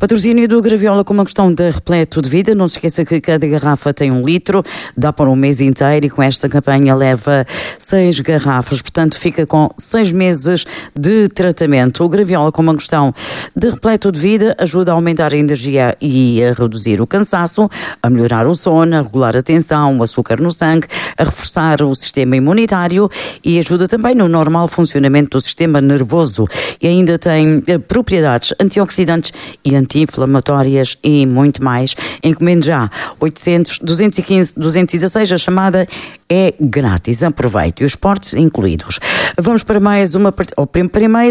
Patrocínio do Graviola com uma questão de repleto de vida. Não se esqueça que cada garrafa tem 1 litro, dá para um mês inteiro e com esta campanha leva 6 garrafas. Portanto, fica com 6 meses de tratamento. O Graviola com uma questão de repleto de vida ajuda a aumentar a energia e a reduzir o cansaço, a melhorar o sono, a regular a tensão, o açúcar no sangue, a reforçar o sistema imunitário e ajuda também no normal funcionamento do sistema nervoso. E ainda tem propriedades antioxidantes e anti-inflamatórias e muito mais. Encomende já 800 215 216, a chamada é grátis. Aproveite, e os portes incluídos. Vamos para mais uma primeiro.